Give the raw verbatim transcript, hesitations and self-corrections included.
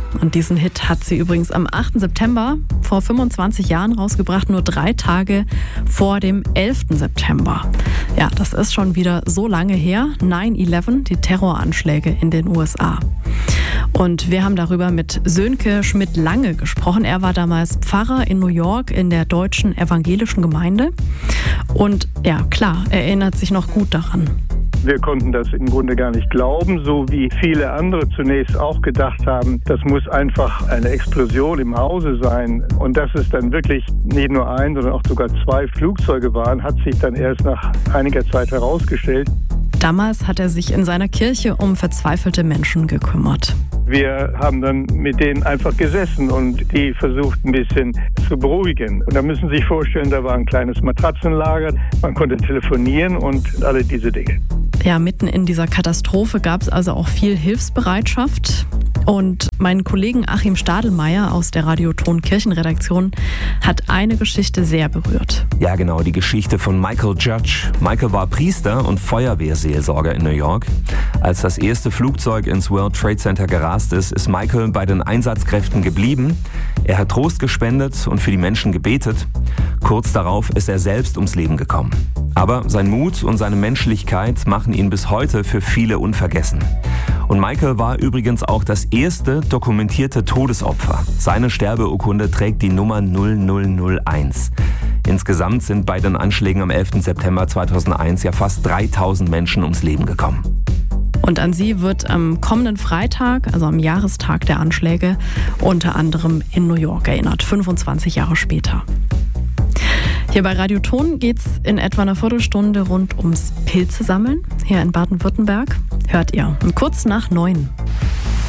Und diesen Hit hat sie übrigens am achten September vor fünfundzwanzig Jahren rausgebracht, nur drei Tage vor dem elften September. Ja, das ist schon wieder so lange her. neun elf, die Terroranschläge in den U S A. Und wir haben darüber mit Sönke Schmidt-Lange gesprochen. Er war damals Pfarrer in New York in der deutschen evangelischen Gemeinde. Und ja, klar, er erinnert sich noch gut daran. Wir konnten das im Grunde gar nicht glauben, so wie viele andere zunächst auch gedacht haben, das muss einfach eine Explosion im Hause sein. Und dass es dann wirklich nicht nur ein, sondern auch sogar zwei Flugzeuge waren, hat sich dann erst nach einiger Zeit herausgestellt. Damals hat er sich in seiner Kirche um verzweifelte Menschen gekümmert. Wir haben dann mit denen einfach gesessen und die versucht ein bisschen zu beruhigen. Und da müssen Sie sich vorstellen, da war ein kleines Matratzenlager, man konnte telefonieren und alle diese Dinge. Ja, mitten in dieser Katastrophe gab es also auch viel Hilfsbereitschaft. Und mein Kollegen Achim Stadelmeier aus der Radioton Kirchenredaktion hat eine Geschichte sehr berührt. Ja, genau, die Geschichte von Michael Judge. Michael war Priester und Feuerwehrseelsorger in New York. Als das erste Flugzeug ins World Trade Center gerast ist, ist Michael bei den Einsatzkräften geblieben. Er hat Trost gespendet und für die Menschen gebetet. Kurz darauf ist er selbst ums Leben gekommen. Aber sein Mut und seine Menschlichkeit machen ihn bis heute für viele unvergessen. Und Michael war übrigens auch das erste dokumentierte Todesopfer. Seine Sterbeurkunde trägt die Nummer null null null eins. Insgesamt sind bei den Anschlägen am elften September zweitausendeins ja fast dreitausend Menschen ums Leben gekommen. Und an sie wird am kommenden Freitag, also am Jahrestag der Anschläge, unter anderem in New York erinnert, fünfundzwanzig Jahre später. Hier bei Radioton geht es in etwa einer Viertelstunde rund ums Pilze sammeln. Hier in Baden-Württemberg hört ihr um kurz nach neun.